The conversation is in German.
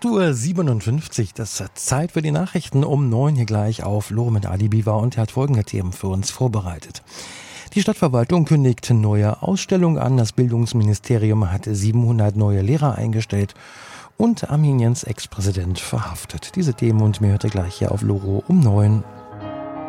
8:57 Uhr, das ist Zeit für die Nachrichten um 9 hier gleich auf Lore mit Ali Biwa und er hat folgende Themen für uns vorbereitet. Die Stadtverwaltung kündigt neue Ausstellung an, das Bildungsministerium hat 700 neue Lehrer eingestellt und Armeniens Ex-Präsident verhaftet. Diese Themen und mehr hört ihr gleich hier auf Lore um 9.